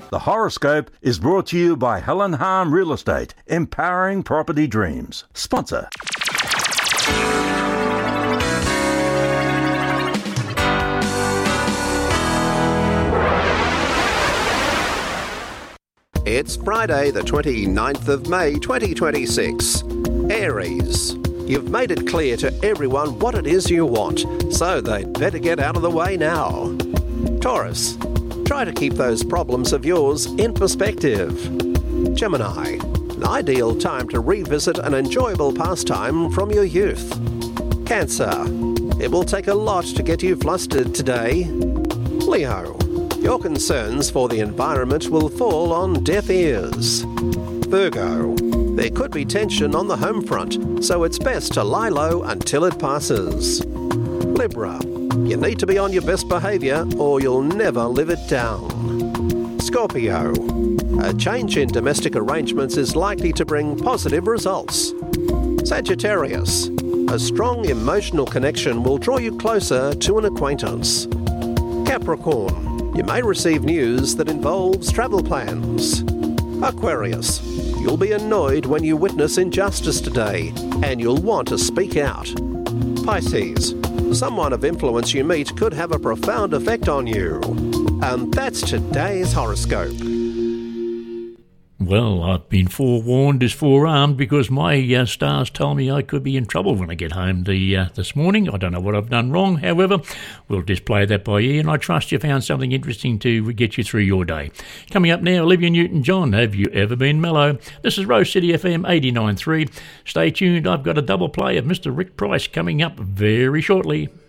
The horoscope is brought to you by Helen Harm Real Estate, empowering property dreams. Sponsor. It's Friday, the 29th of May, 2026. Aries. You've made it clear to everyone what it is you want, so they'd better get out of the way now. Taurus. Try to keep those problems of yours in perspective. Gemini. An ideal time to revisit an enjoyable pastime from your youth. Cancer. It will take a lot to get you flustered today. Leo. Your concerns for the environment will fall on deaf ears. Virgo. There could be tension on the home front, so it's best to lie low until it passes. Libra. You need to be on your best behaviour or you'll never live it down. Scorpio. A change in domestic arrangements is likely to bring positive results. Sagittarius. A strong emotional connection will draw you closer to an acquaintance. Capricorn. You may receive news that involves travel plans. Aquarius. You'll be annoyed when you witness injustice today, and you'll want to speak out. Pisces. Someone of influence you meet could have a profound effect on you. And that's today's horoscope. Well, I've been forewarned is forearmed because my stars told me I could be in trouble when I get home this morning. I don't know what I've done wrong. However, we'll display that by ear, and I trust you found something interesting to get you through your day. Coming up now, Olivia Newton-John, Have You Ever Been Mellow? This is Rose City FM 89.3. Stay tuned. I've got a double play of Mr. Rick Price coming up very shortly.